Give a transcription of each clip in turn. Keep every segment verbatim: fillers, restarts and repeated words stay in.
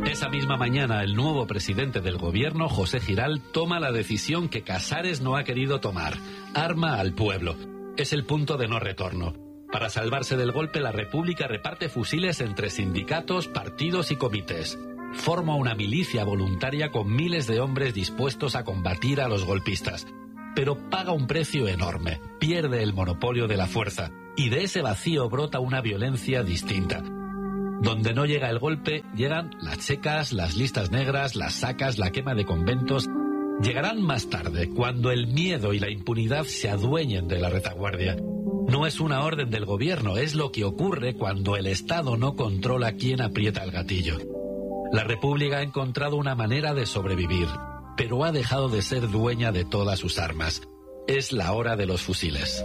Esa misma mañana, el nuevo presidente del gobierno, José Giral, toma la decisión que Casares no ha querido tomar. Arma al pueblo. Es el punto de no retorno. Para salvarse del golpe, la República reparte fusiles entre sindicatos, partidos y comités. Forma una milicia voluntaria con miles de hombres dispuestos a combatir a los golpistas. Pero paga un precio enorme. Pierde el monopolio de la fuerza. Y de ese vacío brota una violencia distinta. Donde no llega el golpe, llegan las checas, las listas negras, las sacas, la quema de conventos. Llegarán más tarde, cuando el miedo y la impunidad se adueñen de la retaguardia. No es una orden del gobierno, es lo que ocurre cuando el Estado no controla quién aprieta el gatillo. La República ha encontrado una manera de sobrevivir, pero ha dejado de ser dueña de todas sus armas. Es la hora de los fusiles.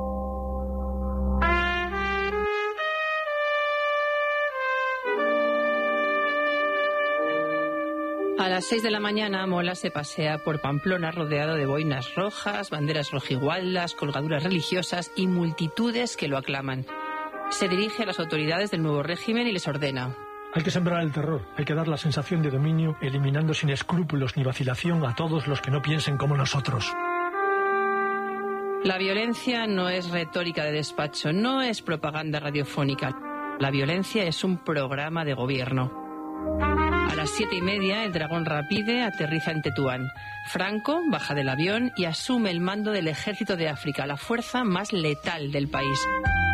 A las seis de la mañana, Mola se pasea por Pamplona rodeado de boinas rojas, banderas rojigualdas, colgaduras religiosas y multitudes que lo aclaman. Se dirige a las autoridades del nuevo régimen y les ordena: hay que sembrar el terror, hay que dar la sensación de dominio, eliminando sin escrúpulos ni vacilación a todos los que no piensen como nosotros. La violencia no es retórica de despacho, no es propaganda radiofónica. La violencia es un programa de gobierno. A las siete y media, el Dragón Rapide aterriza en Tetuán. Franco baja del avión y asume el mando del Ejército de África, la fuerza más letal del país.